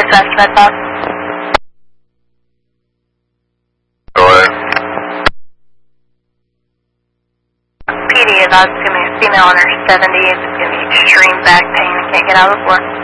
Dispatch, med stop. Go ahead. PD advised to me a female in her 70s is giving me extreme back pain and can't get out of the floor.